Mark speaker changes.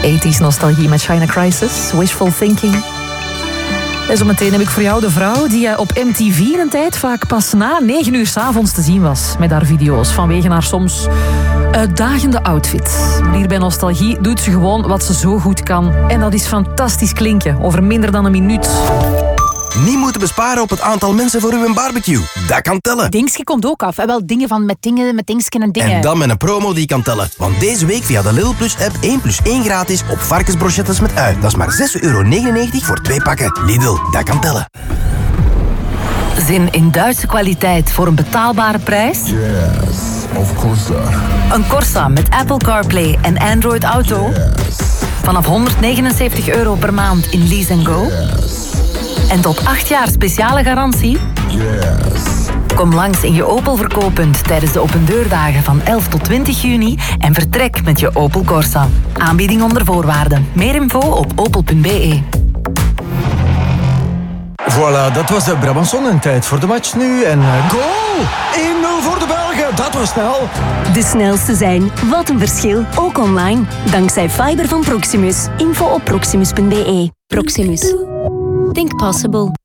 Speaker 1: 80s nostalgie met China Crisis, Wishful Thinking. En zometeen heb ik voor jou de vrouw die op MTV een tijd vaak pas na 9 uur 's avonds te zien was met haar video's vanwege haar soms uitdagende outfit. Maar hier bij Nostalgie doet ze gewoon wat ze zo goed kan. En dat is fantastisch klinken over minder dan een minuut.
Speaker 2: Niet moeten besparen op het aantal mensen voor uw barbecue. Dat kan tellen.
Speaker 3: Dingsje komt ook af. Wel dingen van met dingsken en dingen.
Speaker 2: En dan met een promo die kan tellen. Want deze week via de Lidl Plus app 1 plus 1 gratis op varkensbrochettes met ui. Dat is maar €6,99 voor 2 pakken. Lidl, dat kan tellen.
Speaker 1: Zin in Duitse kwaliteit voor een betaalbare prijs?
Speaker 4: Yes, of course.
Speaker 1: Een Corsa met Apple CarPlay en Android Auto?
Speaker 4: Yes,
Speaker 1: Vanaf €199 per maand in Lease & Go?
Speaker 4: yes,
Speaker 1: En tot 8 jaar speciale garantie?
Speaker 4: yes.
Speaker 1: Kom langs in je Opel verkooppunt tijdens de opendeurdagen van 11 tot 20 juni en vertrek met je Opel Corsa. Aanbieding onder voorwaarden. Meer info op opel.be.
Speaker 5: Voilà, dat was de Brabançon en tijd voor de match nu. En goal! 1-0 voor de Belgen, dat was snel.
Speaker 6: De snelste zijn. Wat een verschil. Ook online. Dankzij fiber van Proximus. Info op proximus.be. Proximus. Think possible.